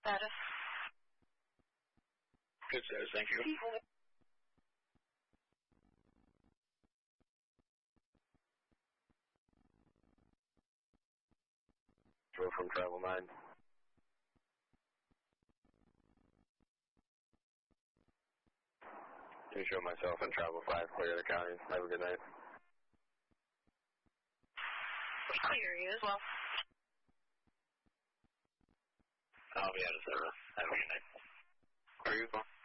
Status. Good status, thank you. Control from Travel 9. Can show myself and Travel 5, clear the county. Have a good night. Clear you as well. I'll be out of service. Have a good night. Are you as well?